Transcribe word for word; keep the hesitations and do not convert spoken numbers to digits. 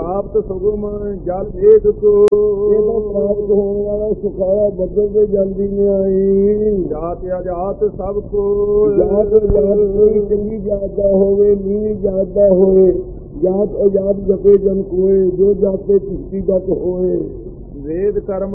ਪ੍ਰਾਪਤ ਸੁਗਮ ਜਲ ਵੇਦ ਕੋ। ਇਹ ਤਾਂ ਪ੍ਰਾਪਤ ਹੋਣ ਵਾਲਾ ਸੁਖਾਇਆ ਬੱਦਲ ਤੇ ਜਾਂਦੀ ਨਹੀਂ ਆਈ। ਜਾਤ ਅਜਾਤ ਸਭ ਕੋ। ਜਾਤ ਅਜਾਤ ਕੋਈ ਚੰਗੀ ਜਾਤ ਦਾ ਹੋਵੇ, ਨੀਵੀਂ ਜਾਤ ਦਾ ਹੋਵੇ, ਜਾਤ ਅਜਾਤ ਜਪੇ ਜਨ ਕੋਏ, ਜੋ ਜਾਤੇ ਚਿਸ਼ਤੀ ਜਤ ਹੋਏ। ਵੇਦ ਕਰਮ